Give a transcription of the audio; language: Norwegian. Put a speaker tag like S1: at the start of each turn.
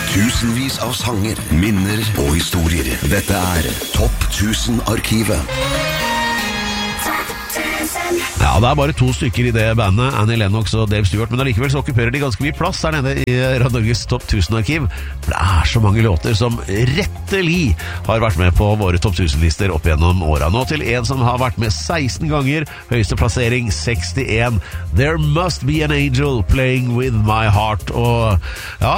S1: Tusenvis av sanger, minner og historier. Dette Topp 1000-arkivet.
S2: Ja, det bare 2 stykker i det bandet, Annie Lennox og Dave Stewart, men allikevel så okkuperer de ganske mye plass her nede i Radio Norges Topp 1000-arkiv. For det så mange låter som rettelig har vært med på våre Topp 1000-lister opp gjennom åra. Nå til en som har vært med 16 ganger, høyeste plassering 61. There Must Be an Angel Playing With My Heart. Og ja,